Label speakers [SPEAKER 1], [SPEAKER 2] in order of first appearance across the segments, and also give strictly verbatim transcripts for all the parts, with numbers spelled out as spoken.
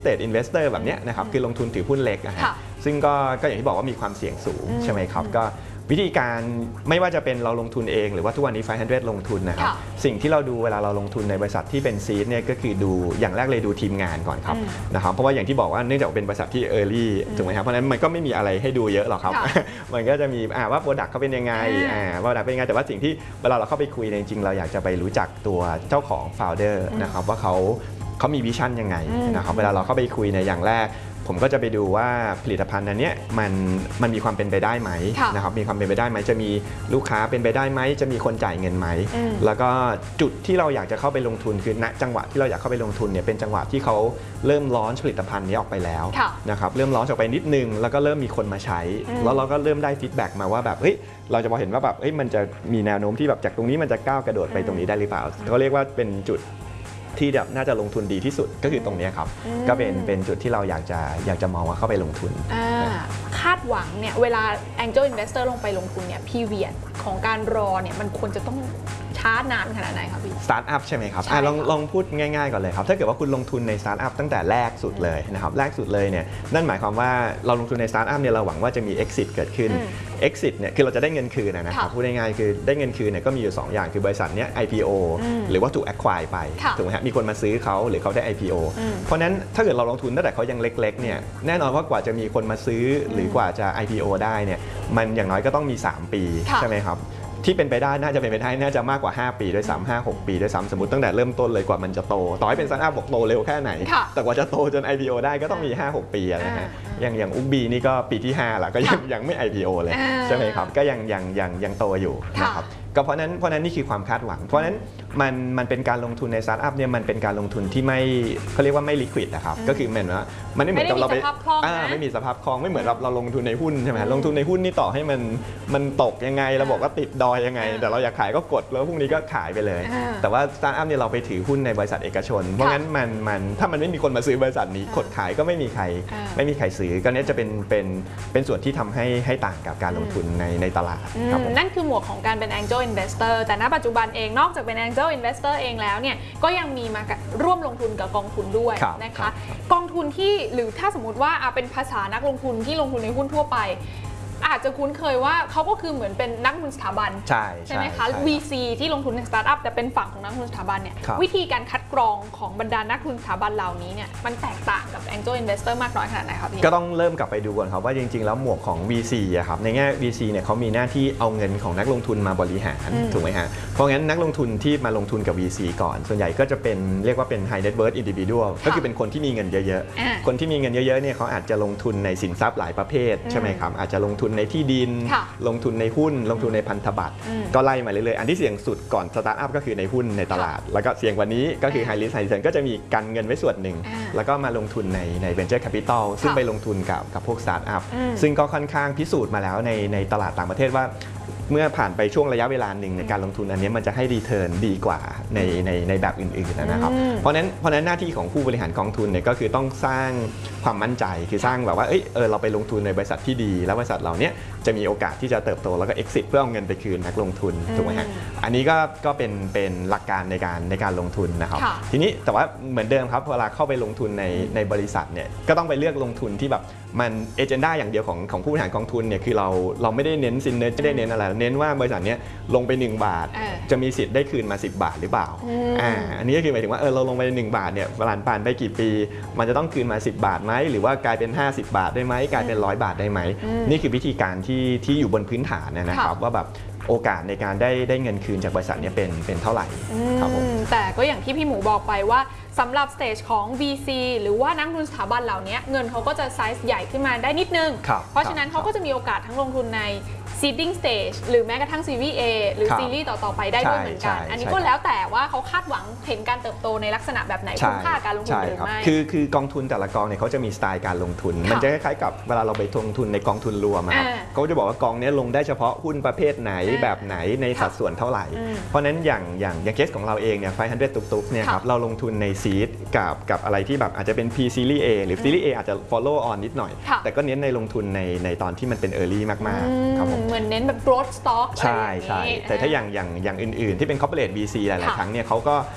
[SPEAKER 1] stage investor แบบนี้นะครับคือลงทุนถือหุ้นเล็กนะฮะซึ่งก็ก็อย่างที่บอกว่ามีความเสี่ยงสูงใช่ไหมครับก็วิธีการไม่ว่าจะเป็นเราลงทุนเองหรือว่าทุกวันนี้ไฟว์ฮันเดรดลงทุนนะครับสิ่งที่เราดูเวลาเราลงทุนในบริษัทที่เป็นซีดเนี่ยก็คือดูอย่างแรกเลยดูทีมงานก่อนครับนะครับเพราะว่าอย่างที่บอกว่าเนื่องจากเป็นบริษัทที่ early ถูกไหมครับเพราะฉะนั้นมันก็ไม่มีอะไรให้ดูเยอะหรอกครับมันก็จะมีว่า product เขาเป็นยังไงว่า product เป็นยังไงแต่ว่าสิ่งที่เวลาเราเข้าไปคุยจริงๆเราอยากจะไปรู้จักตัวเจ้าของ founder นะครับว่าเขาเขามีวิชั่นยังไงนะครับเวลาเราเข้าไปคุยในอย่างแรกผมก็จะไปดูว่าผลิตภัณฑ์อันนี้มันมันมีความเป็นไปได้ไหมนะครับมีความเป็นไปได้ไหมจะมีลูกค้าเป็นไปได้ไหมจะมีคนจ่ายเงินไหมแล้วก็จุดที่เราอยากจะเข้าไปลงทุนคือณจังหวะที่เราอยากเข้าไปลงทุนเนี่ยเป็นจังหวะที่เขาเริ่มลอนช์ผลิตภัณฑ์นี้ออกไปแล้วนะครับเริ่มลอนช์ออกไปนิดนึงแล้วก็เริ่มมีคนมาใช้แล้วเราก็เริ่มได้ฟีดแบ็กมาว่าแบบเฮ้ยเราจะพอเห็นว่าแบบเฮ้ยมันจะมีแนวโน้มที่แบบจากตรงนี้มันจะก้าวกระโดดไปตรงนี้ได้หรือเปล่าเขาเรียกว่าเป็นจุดที่แบบน่าจะลงทุนดีที่สุดก็คือตรงนี้ครับก็เป็นเป็นจุดที่เราอยากจะอยากจะมองว่าเข้าไปลงทุน
[SPEAKER 2] คาดหวังเนี่ยเวลา Angel Investor ลงไปลงทุนเนี่ย period ของการรอเนี่ยมันควรจะต้องช้านานขนาดไหนครับพี่
[SPEAKER 1] สตาร์ทอัพใช่ไหมครับลองลองพูดง่ายๆก่อนเลยครับถ้าเกิดว่าคุณลงทุนในสตาร์ทอัพตั้งแต่แรกสุดเลยนะครับแรกสุดเลยเนี่ยนั่นหมายความว่าเราลงทุนในสตาร์ทอัพเนี่ยเราหวังว่าจะมี exit เกิดขึ้น exit เนี่ยคือเราจะได้เงินคืนนะครับพูดง่ายๆคือได้เงินคืนเนี่ยก็มีอยู่สองอย่างคือบริษัทเนี้ย ไอ พี โอ หรือว่าถูก acquire ไปถูกไหมฮะมีคนมาซื้อเขาหรือเขาได้ ไอ พี โอ เพราะนั้นถ้าเกิดเราลงทุนตั้งแต่เขายังเล็กๆเนี่ยแน่นอนว่ากว่าจะมีคนมาซื้อหรือกว่าจะ ไอ พี โอ ได้เนี่ยมันอย่างน้อยก็ต้องมีสามปีใช่ไหมครับที่เป็นไปได้น่าจะเป็นไปได้น่าจะมากกว่าห้าปีด้วยซ้ำห้า หกปีด้วยซ้ำสมมติตั้งแต่เริ่มต้นเลยกว่ามันจะโตต่อให้เป็นสตาร์ทอัพบอกโตเร็วแค่ไหนแต่กว่าจะโตจน ไอ พี โอ ได้ก็ต้องมี ห้า หก ปีนะฮะอย่างอย่างอุ๊บบีนี่ก็ปีที่ห้าแล้วก็ยังยังไม่ ไอ พี โอ เลยใช่ไหมครับก็ยังยังยังยังโตอยู่นะครับก็เพราะนั้นเพราะนั้นนี่คือความคาดหวังเพราะนั้นมันมันเป็นการลงทุนในสตาร์ทอัพเนี่ยมันเป็นการลงทุนที่ไม่เขาเรียกว่าไม่ลิควิดนะครับก็คือเหมือนว่ามันไม่เหมือนกับเราไปไม่มีสภาพคล่องไม่เหมือนเราเราลงทุนในหุ้นใช่ไหมลงทุนในหุ้นนี่ต่อให้มันมันตกยังไงเราบอกว่าติดดอยยังไงแต่เราอยากขายก็กดแล้วพรุ่งนี้ก็ขายไปเลยแต่ว่าสตาร์ทอัพเนี่ยเราไปถือหุ้นในบริษัทเอกชนเพราะงั้นมันมันถ้ามันไม่มีคนมาซื้อบริษัทนี้กดขายก็ไม่มีใครไม่มีใครซื้อก็นี้จะเป็นเป็นเป็นส่วนที่ทำให้ให้ต่างกับการลงทุนในในตลาด
[SPEAKER 2] นั่นคือหมวกของการเป็น Angel Investor แต่ณปัจจุบันเองนอกจากเป็น Angel Investor เองแล้วเนี่ยก็ยังมีมาร่วมลงทุนกับกองทุนด้วยนะคะกองทุนที่หรือถ้าสมมติว่าเป็นภาษานักลงทุนที่ลงทุนในหุ้นทั่วไปอาจจะคุ้นเคยว่าเขาก็คือเหมือนเป็นนักลงทุนสถาบัน
[SPEAKER 1] ใช่
[SPEAKER 2] ใช่ไหมคะ วี ซี ที่ลงทุนในสตาร์ทอัพแต่เป็นฝั่งของนักลงทุนสถาบันเนี่ยวิธีการคัดกรองของบรรดานักลงทุนสถาบันเหล่านี้เนี่ยมันแตกต่างกับ Angel Investor มากน้อยขนาดไหนครับพี่
[SPEAKER 1] ก็ต้องเริ่มกลับไปดูก่อนครับว่าจริงๆแล้วหมวกของ วี ซี อะครับในแง่ วี ซี เนี่ยเขามีหน้าที่เอาเงินของนักลงทุนมาบริหารถูกไหมฮะเพราะงั้นนักลงทุนที่มาลงทุนกับ วี ซี ก่อนส่วนใหญ่ก็จะเป็นเรียกว่าเป็น High Net Worth Individual ก็คือเป็นคนที่มีเงินเยอะๆคนที่มีเงินเยอะๆเนี่ยเขาอาจจะลงทุนในสินทรัพย์หลายประเภทใช่ไหมครับอาจจะลงทุนในที่ดินลงทุนในหุ้นลงทุนในพันธบัตรก็ไล่มาเรื่อยๆอันที่เสี่ยงสุดก่อนสตาร์ทอัพก็คือในหุ้นในตลาดแล้วก็เสี่ยงกว่านี้ก็คือ High Risk High Return ก็จะมีการเงินไว้ส่วนหนึ่งแล้วก็มาลงทุนในใน Venture Capital ซึ่งไปลงทุนกับกับพวกสตาร์ทอัพซึ่งก็ค่อนข้างพิสูจน์มาแล้วในในตลาดต่างประเทศว่าเมื่อผ่านไปช่วงระยะเวลาหนึ่งในการลงทุนอันนี้มันจะให้รีเทิร์นดีกว่าในในในแบบอื่นๆนะครับเพราะนั้นเพราะนั้นหน้าที่ของผู้บริหารกองทุนเนี่ยก็คือต้องสร้างความมั่นใจคือสร้างแบบว่าเออเออเราไปลงทุนในบริษัทที่ดีแล้วบริษัทเราเนี้ยจะมีโอกาสที่จะเติบโตแล้วก็ exit เพื่อเอาเงินไปคืนนักลงทุนถูกไหมฮะอันนี้ก็ก็เป็นเป็นหลักการในการในการลงทุนนะครับทีนี้แต่ว่าเหมือนเดิมครับเวลาเข้าไปลงทุนในในบริษัทเนี่ยก็ต้องไปเลือกลงทุนที่แบบมันเอเจนดาอย่างเดียวของของผู้บริหารกองทุนเนี่ยคือเราเราไม่ได้เน้นซินเนอร์ไม่ได้เน้นอะไรเน้นว่าบริษัทนี้ลงไปหนึ่งบาทจะมีสิทธิ์ได้คืนมาสิบบาทหรือเปล่าอ่าอันนี้ก็คือหมายถึงว่าเออเราลงไปหนึ่งบาทเนี่ยผ่านผ่านไปกี่ปีมันจะต้องคืนมาสิบบาทไหมหรือว่ากลายเป็นห้าสิบบาทได้ไหมกลายเป็นร้อยบาทได้ไหมนี่คือวิธีการที่ที่อยู่บนพื้นฐานนะครับว่าแบบโอกาสในการได้ได้เงินคืนจากบริษัทนี้เป็นเป็นเท่าไหร่ครับผม
[SPEAKER 2] แต่ก็อย่างที่พี่หมูบอกไปว่าสำหรับสเตจของ วี ซี หรือว่านักลงทุนสถาบันเหล่านี้เงินเขาก็จะไซส์ใหญ่ขึ้นมาได้นิดนึงเพราะฉะนั้นเขาก็จะมีโอกาสทั้งลงทุนใน seeding stage หรือแม้กระทั่ง ซีรีส์ A หรือซีรีส์ต่อๆไปได้ด้วยเหมือนกันอันนี้ก็แล้วแต่ว่าเขาคาดหวังเห็นการเติบโตในลักษณะแบบไหนคุ้มค่าการลงทุนหรือไม่
[SPEAKER 1] คือคือกองทุนแต่ละกองเนี่ยเขาจะมีสไตล์การลงทุนมันจะคล้ายๆกับเวลาเราไปลงทุนในกองทุนรวมครับเขาจะบอกว่ากองนี้ลงได้เฉพาะหุ้นประเภทไหนแบบไหนในสัดส่วนเท่าไหร่เพราะนั้นอย่างอย่างอย่างเคสของเราเองเนี่ยไฟว์ฮันเดรดตุ๊กๆเนี่ยครับเราลงทุนในซีดกับกับอะไรที่แบบอาจจะเป็น P Series A หรือ Series A อาจจะ follow on นิดหน่อยแต่ก็เน้นในลงทุนในในตอนที่มันเป็น early มากๆครับผม
[SPEAKER 2] เหมือนเน้นแบบ growth stock
[SPEAKER 1] ใช่ใช่แต่ถ้าอย่างอย่างอย่างอื่นๆที่เป็น corporate วี ซี หลายๆครั้งเนี่ยเขาก็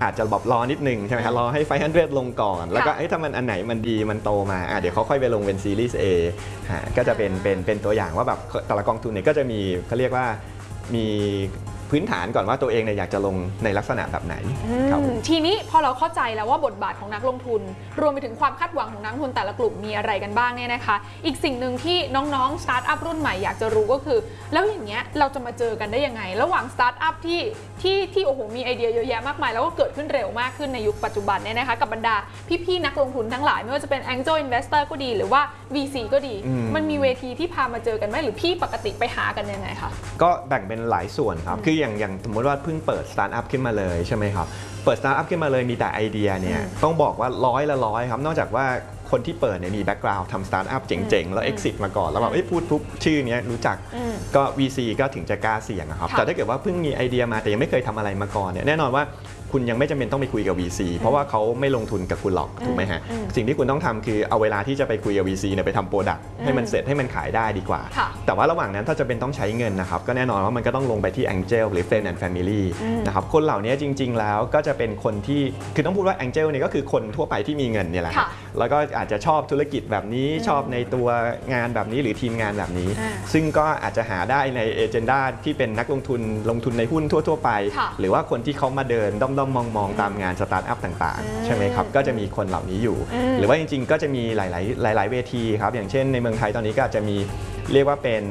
[SPEAKER 1] อาจจะแบบรอนิดนึงใช่ไหมครับรอให้ไฟว์ฮันเดรดลงก่อนแล้วก็ถ้ามันอันไหนมันดีมันโตมาอ่ะเดี๋ยวเขาค่อยไปลงเป็นซีรีส์ A ก็จะเป็นเป็นเป็นตัวอย่างว่าแบบแต่ละกองทุนเนี่ยก็จะมีเขาเรียกว่ามีพื้นฐานก่อนว่าตัวเองเนี่ยอยากจะลงในลักษณะแบบไหนครับ
[SPEAKER 2] ทีนี้พอเราเข้าใจแล้วว่าบทบาทของนักลงทุนรวมไปถึงความคาดหวังของนักลงทุนแต่ละกลุ่มมีอะไรกันบ้างเนี่ยนะคะอีกสิ่งหนึ่งที่น้องๆสตาร์ทอัพรุ่นใหม่อยากจะรู้ก็คือแล้วอย่างเงี้ยเราจะมาเจอกันได้ยังไงระหว่างสตาร์ทอัพที่ที่ที่โอ้โหมีไอเดียเยอะแยะมากมายแล้วก็เกิดขึ้นเร็วมากขึ้นในยุคปัจจุบันเนี่ยนะคะกับบรรดาพี่ๆนักลงทุนทั้งหลายไม่ว่าจะเป็น Angel Investor ก็ดีหรือว่า วี ซี ก็ดีมันมีเวทีที่พามาเจอกันไหมหรือพี่ปกติไปหากันยังไงคะ
[SPEAKER 1] ก็แบ่งเป็นหลายส่วนครับคืออย่างอย่างสมมติว่าเพิ่งเปิดสตาร์ทอัพขึ้นมาเลยใช่ไหมครับเปิดสตาร์ทอัพขึ้นมาเลยมีแต่ไอเดียเนี่ยต้องบอกว่าร้อยละร้อยครับนอกจากว่าคนที่เปิดเนี่ยมีแบ็กกราวด์ทำสตาร์ทอัพเจ๋งๆแล้ว exit มาก่อนแล้วแบบพูดปุ๊บชื่อนี้รู้จักก็ วี ซี ก็ถึงจะกล้าเสี่ยงครับแต่ถ้าเกิดว่าเพิ่งมีไอเดียมาแต่ยังไม่เคยทำอะไรมาก่อนเนี่ยแน่นอนว่าคุณยังไม่จำเป็นต้องไปคุยกับ วี ซี เพราะว่าเขาไม่ลงทุนกับคุณหรอกถูกไหมฮะสิ่งที่คุณต้องทำคือเอาเวลาที่จะไปคุยกับ วี ซี เนี่ยไปทำโปรดักต์ให้มันเสร็จให้มันขายได้ดีกว่าแต่ว่าระหว่างนั้นถ้าจะเป็นต้องใช้เงินนะครับก็แน่นอนว่ามันก็ต้องลงไปที่ Angel หรือ Friend and Family นะครับคนเหล่านี้จริงๆแล้วก็จะเป็นคนที่คือต้องพูดว่า Angel เนี่ยก็คือคนทั่วไปที่มีเงินเนี่ยแหละแล้วก็อาจจะชอบธุรกิจแบบนี้ชอบในตัวงานแบบนี้หรือทีมงานแบบนี้ซึ่งก็อาจจะหาได้ในเอเจนดาที่เป็นนักลงทุนลงทุนในหุ้นทั่วๆไปหรือว่าคนที่เขามาเดินด้อมๆมองๆตามงานสตาร์ทอัพต่างๆใช่ไหมครับก็จะมีคนเหล่านี้อยู่หรือว่าจริงๆก็จะมีหลายๆหลายๆเวทีครับอย่างเช่นในเมืองไทยตอนนี้ก็อาจจะมีเรียกว่าเป็น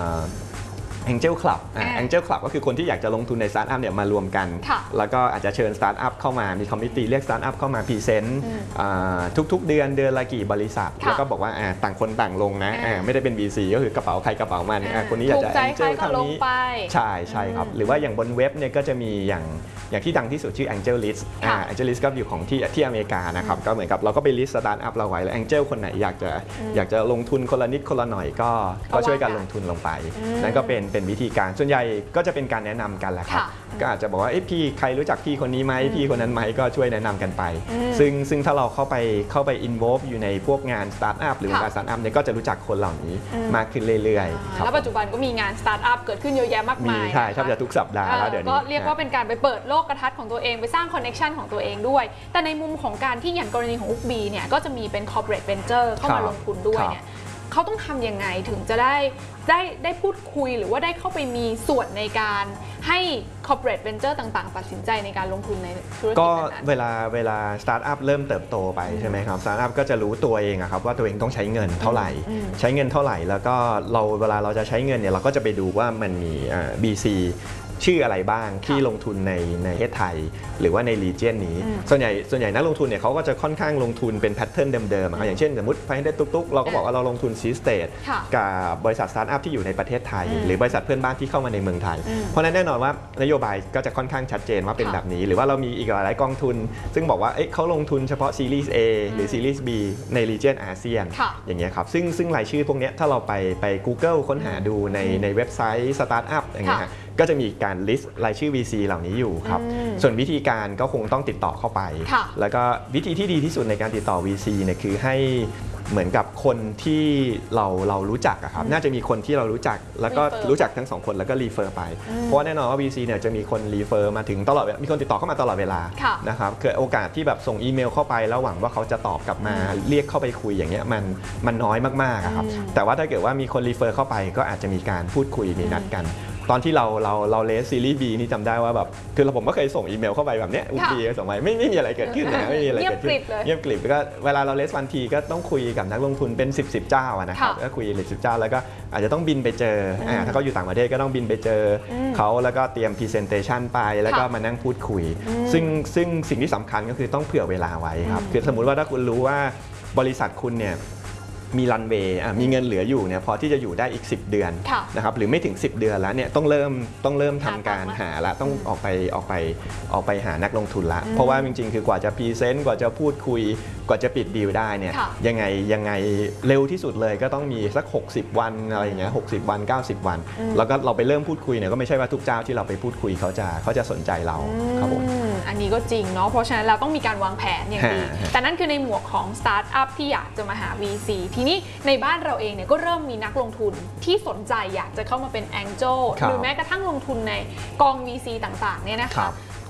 [SPEAKER 1] Angel Club Angel Club ก็คือคนที่อยากจะลงทุนในสตาร์ทอัพเนี่ยมารวมกันแล้วก็อาจจะเชิญสตาร์ทอัพเข้ามามีคอมมิตี้เรียกสตาร์ทอัพเข้ามาพรีเซนต์ทุกๆเดือนเดือนละกี่บริษัทแล้วก็บอกว่าต่างคนต่างลงนะไม่ได้เป็น วี ซี ก็คือกระเป๋าใครกระเป๋ามันคนนี้อยากจะ Angel เท่านี้ใช่ใช่ครับหรือว่าอย่างบนเว็บเนี่ยก็จะมีอย่างอย่างที่ดังที่สุดชื่อ Angel List Angel List ก็อยู่ของที่ที่อเมริกานะครับก็เหมือนกับเราก็ไปลิสต์สตาร์ทอัพเราไว้แล้ว Angel คนไหนอยากจะอยากจะลงทุนคนละนิดคนละหน่อยก็ก็ช่วยกันลงทุนลงไปนั่นก็เป็นเป็นวิธีการส่วนใหญ่ก็จะเป็นการแนะนำกันแหละครับก็อาจจะบอกว่าพี่ใครรู้จักพี่คนนี้ไหมพี่คนนั้นไหมก็ช่วยแนะนำกันไปซึ่งซึ่งถ้าเราเข้าไปเข้าไป involve อยู่ในพวกงานสตาร์ทอัพหรือการสตาร์ทอัพเนี่ยก็จะรู้จักคนเหล่านี้มากขึ้นเรื่อยๆ
[SPEAKER 2] แล้วปัจจุบันก็มีงานสตาร์ทอัพเกิดขึ้นเยอะแยะมากมาย
[SPEAKER 1] ใช่แทบจะทุกสัปดาห์แล้วเดี๋ยวนี้
[SPEAKER 2] ก็เรียกว่าเป็นการไปเปิดโลกทัศน์ของตัวเองไปสร้างคอนเนคชันของตัวเองด้วยแต่ในมุมของการที่อย่างกรณีของอุ๊กบีเนี่ยก็จะมีเป็น corporate venture เข้ามาลงทุนด้วยเนี่ยเขาต้องทำยังไงถึงจะได้ได้ได้พูดคุยหรือว่าได้เข้าไปมีส่วนในการให้ corporate venture ต่างๆตัดสินใจในการลงทุนในธุรกิจนั้น
[SPEAKER 1] ก็เวลาเวลา startup เริ่มเติบโตไปใช่ไหมครับ startup ก็จะรู้ตัวเองครับว่าตัวเองต้องใช้เงินเท่าไหร่ใช้เงินเท่าไหร่แล้วก็เราเวลาเราจะใช้เงินเนี่ยเราก็จะไปดูว่ามันมี บี ซี ชื่ออะไรบ้างที่ลงทุนในในประเทศไทยหรือว่าในรีเจียนนี้ส่วนใหญ่ส่วนใหญ่นักลงทุนเนี่ยเขาก็จะค่อนข้างลงทุนเป็นแพทเทิร์นเดิมๆอย่างเช่นสมมติไฟได้ตุ๊กๆเราก็บอกว่าเราลงทุนซีสเตทกับบริษัทสตาร์ทอัพที่อยู่ในประเทศไทยหรือบริษัทเพื่อนบ้านที่เข้ามาในเมืองไทยเพราะนั้นแน่นอนว่านโยบายก็จะค่อนข้างชัดเจนว่าเป็นแบบนี้หรือว่าเรามีอีกหลายกองทุนซึ่งบอกว่าเขาลงทุนเฉพาะซีรีส์ A หรือซีรีส์ B ในรีเจียนอาเซียนอย่างเงี้ยครับซึ่งซึ่งรายชื่อพวกนี้ถ้าเราไปไป Google ค้นหาดูในในเว็บไซต์สตาร์ทอัพอย่างเงี้ยก็จะมีการลิสต์รายชื่อ วี ซี เหล่านี้อยู่ครับส่วนวิธีการก็คงต้องติดต่อเข้าไปแล้วก็วิธีที่ดีที่สุดในการติดต่อ วี ซี เนี่ยคือให้เหมือนกับคนที่เราเรารู้จักอะครับน่าจะมีคนที่เรารู้จักแล้วก็รู้จักทั้งสองคนแล้วก็รีเฟอร์ไปเพราะแน่นอนว่า วี ซี เนี่ยจะมีคนรีเฟอร์มาถึงตลอดมีคนติดต่อเข้ามาตลอดเวลานะครับเกิดโอกาสที่แบบส่งอีเมลเข้าไปแล้วหวังว่าเขาจะตอบกลับมาเรียกเข้าไปคุยอย่างเงี้ยมันมันน้อยมากๆครับแต่ว่าถ้าเกิดว่ามีคนรีเฟอร์เข้าไปก็อาจจะมีการพูดคุยมีนัดกันตอนที่เราเราเราเลสซีรีส์ B นี่จำได้ว่าแบบคือผมก็เคยส่งอีเมลเข้าไปแบบเนี้ยอุ๊กบีส่งไปไม่ไม่มีอะไรเกิดขึ้นนะไม่มีอะไรเกิดขึ้นเงียบกริบแล้วก็เวลาเราเลสวันทีก็ต้องคุยกับนักลงทุนเป็นสิบ สิบเจ้านะครับก็คุยหรือสิบเจ้าแล้วก็อาจจะต้องบินไปเจออ่าถ้าเขาอยู่ต่างประเทศก็ต้องบินไปเจอเขาแล้วก็เตรียมพรีเซนเทชันไปแล้วก็มานั่งพูดคุยซึ่งซึ่งสิ่งที่สำคัญก็คือต้องเผื่อเวลาไว้ครับคือสมมุติว่าถ้าคุณรู้ว่าบริษัทคุณเนี่ยมีรันเวย์มีเงินเหลืออยู่เนี่ยพอที่จะอยู่ได้อีกสิบเดือนนะครับหรือไม่ถึงสิบเดือนแล้วเนี่ยต้องเริ่มต้องเริ่มทำการหาละต้องออกไปออกไปออกไปหานักลงทุนละเพราะว่าจริงๆคือกว่าจะพรีเซนต์กว่าจะพูดคุยกว่าจะปิดดีลได้เนี่ยยังไงยังไงเร็วที่สุดเลยก็ต้องมีสักหกสิบวันอะไรอย่างเงี้ยหกสิบวันเก้าสิบวันแล้วก็เราไปเริ่มพูดคุยเนี่ยก็ไม่ใช่ว่าทุกเจ้าที่เราไปพูดคุยเขาจะเขาจะสนใจเราครับผม
[SPEAKER 2] อันนี้ก็จริงเนาะเพราะฉะนั้นเราต้องมีการวางแผนอย่างดีแต่นั่นคือในหมวกของสตาร์ทอัพที่อยากจะมาหา วี ซี ทีนี้ในบ้านเราเองเนี่ยก็เริ่มมีนักลงทุนที่สนใจอยากจะเข้ามาเป็น Angel หรือแม้กระทั่งลงทุนในกอง วี ซี ต่างๆเนี่ยนะคะ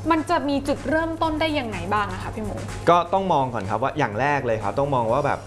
[SPEAKER 2] มันจะมีจุดเริ่มต้นได้ยังไงบ้างอะคะพี่หมู
[SPEAKER 1] ก็ต้องมองก่อนครับว่าอย่างแรกเลยครับต้องมองว่าแบบ